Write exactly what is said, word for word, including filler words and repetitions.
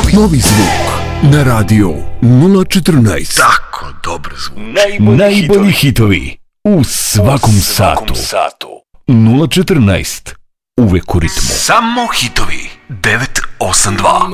Novi, novi zvuk na radio nula četrnaest. Tako dobar zvuk. Najbolji, Najbolji hitovi u svakom, u svakom satu. satu. nula četrnaest. Uvek u ritmu. Samo hitovi. devet osam dva.